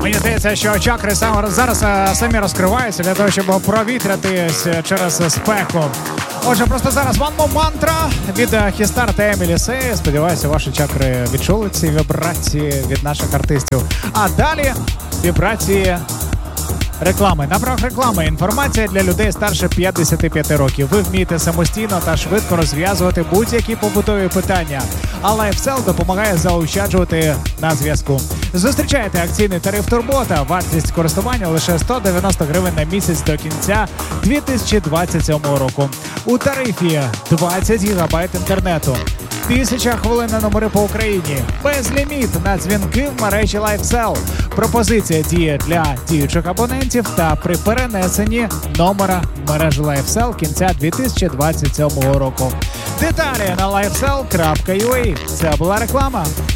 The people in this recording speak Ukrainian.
Мені здається, що чакри зараз самі розкриваються для того, щоб провітрятись через спеку. Отже, просто зараз мантра від Хістар та Емілі Сей. Сподіваюся, ваші чакри відчули ці вібрації від наших артистів. А далі вібрації реклами. На правах реклами інформація для людей старше 55 років. Ви вмієте самостійно та швидко розв'язувати будь-які побутові питання. А LifeSell допомагає заощаджувати на зв'язку. Зустрічайте акційний тариф Турбота. Вартість користування лише 190 гривень на місяць до кінця 2027 року. У тарифі 20 гігабайт інтернету. 1000 хвилин на номери по Україні. Безліміт на дзвінки в мережі LifeSell. Пропозиція діє для діючих абонентів та при перенесенні номера мережі LifeSell кінця 2027 року. Деталі на lifesell.ua. Це була реклама.